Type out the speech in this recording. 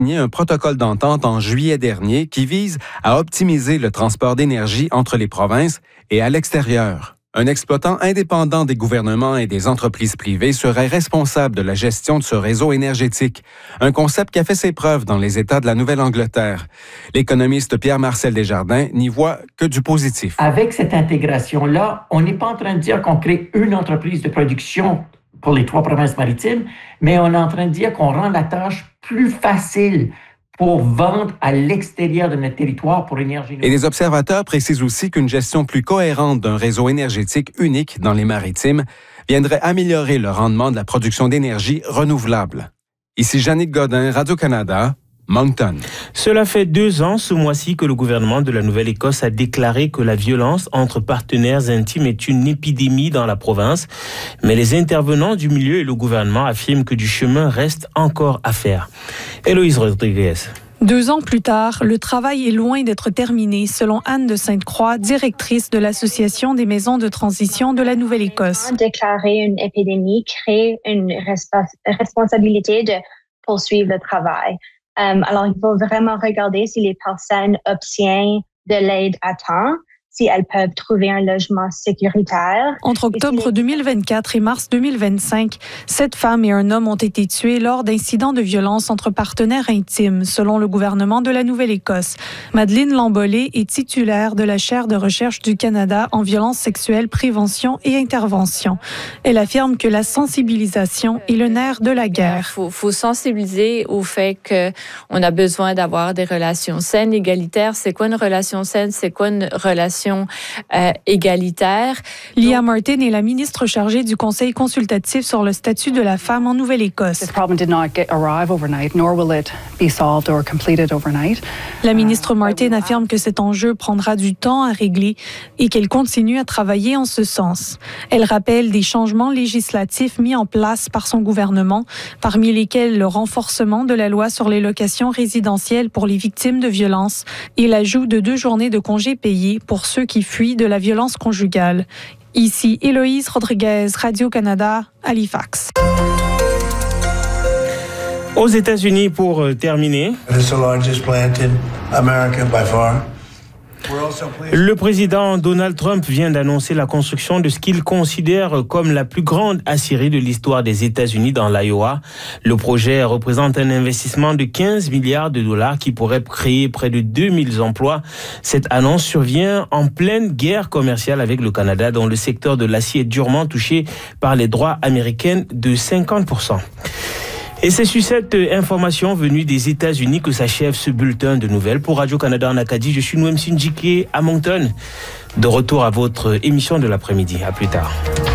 signé un protocole d'entente en juillet dernier qui vise à optimiser le transport d'énergie entre les provinces et à l'extérieur. Un exploitant indépendant des gouvernements et des entreprises privées serait responsable de la gestion de ce réseau énergétique, un concept qui a fait ses preuves dans les États de la Nouvelle-Angleterre. L'économiste Pierre-Marcel Desjardins n'y voit que du positif. Avec cette intégration-là, on n'est pas en train de dire qu'on crée une entreprise de production pour les 3 provinces maritimes, mais on est en train de dire qu'on rend la tâche plus facile pour vendre à l'extérieur de notre territoire pour l'énergie. Et les observateurs précisent aussi qu'une gestion plus cohérente d'un réseau énergétique unique dans les maritimes viendrait améliorer le rendement de la production d'énergie renouvelable. Ici Jannick Godin, Radio-Canada, Moncton. Cela fait 2 ans ce mois-ci que le gouvernement de la Nouvelle-Écosse a déclaré que la violence entre partenaires intimes est une épidémie dans la province. Mais les intervenants du milieu et le gouvernement affirment que du chemin reste encore à faire. Héloïse Rodriguez. 2 ans plus tard, le travail est loin d'être terminé, selon Anne de Sainte-Croix, directrice de l'Association des maisons de transition de la Nouvelle-Écosse. Déclarer une épidémie crée une responsabilité de poursuivre le travail. Alors, il faut vraiment regarder si les personnes obtiennent de l'aide à temps, si elles peuvent trouver un logement sécuritaire. Entre octobre 2024 et mars 2025, 7 femmes et un homme ont été tués lors d'incidents de violence entre partenaires intimes, selon le gouvernement de la Nouvelle-Écosse. Madeleine Lambolé est titulaire de la chaire de recherche du Canada en violence sexuelle, prévention et intervention. Elle affirme que la sensibilisation est le nerf de la guerre. Il faut sensibiliser au fait qu'on a besoin d'avoir des relations saines, égalitaires. C'est quoi une relation saine? C'est quoi une relation égalitaire? Leah Martin est la ministre chargée du Conseil consultatif sur le statut de la femme en Nouvelle-Écosse. La ministre Martin affirme que cet enjeu prendra du temps à régler et qu'elle continue à travailler en ce sens. Elle rappelle des changements législatifs mis en place par son gouvernement, parmi lesquels le renforcement de la loi sur les locations résidentielles pour les victimes de violences et l'ajout de 2 journées de congés payés pour ceux qui fuient de la violence conjugale. Ici Héloïse Rodriguez, Radio-Canada, Halifax. Aux États-Unis, pour terminer, le président Donald Trump vient d'annoncer la construction de ce qu'il considère comme la plus grande aciérie de l'histoire des États-Unis dans l'Iowa. Le projet représente un investissement de 15 milliards de dollars qui pourrait créer près de 2000 emplois. Cette annonce survient en pleine guerre commerciale avec le Canada, dont le secteur de l'acier est durement touché par les droits américains de 50%. Et c'est sur cette information venue des États-Unis que s'achève ce bulletin de nouvelles. Pour Radio-Canada en Acadie, je suis Noem Sinjike à Moncton. De retour à votre émission de l'après-midi. À plus tard.